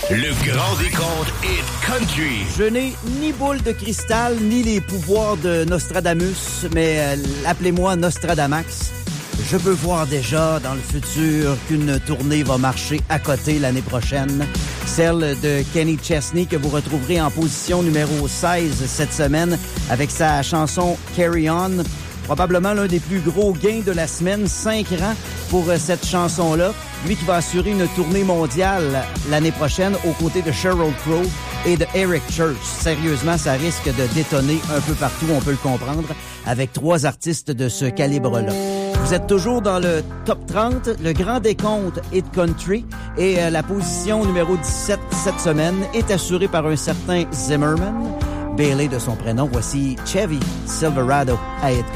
Le grand décompte Hit Country. Je n'ai ni boule de cristal, ni les pouvoirs de Nostradamus, mais appelez-moi Nostradamax. Je peux voir déjà dans le futur qu'une tournée va marcher à côté l'année prochaine. Celle de Kenny Chesney que vous retrouverez en position numéro 16 cette semaine avec sa chanson Carry On. Probablement l'un des plus gros gains de la semaine, 5 rangs pour cette chanson-là. Lui qui va assurer une tournée mondiale l'année prochaine aux côtés de Sheryl Crow et de Eric Church. Sérieusement, ça risque de détonner un peu partout, on peut le comprendre, avec 3 artistes de ce calibre-là. Vous êtes toujours dans le top 30, le grand décompte Hit Country, et la position numéro 17 cette semaine est assurée par un certain Zimmerman, Bailey de son prénom. Voici Chevy Silverado à Hit Country.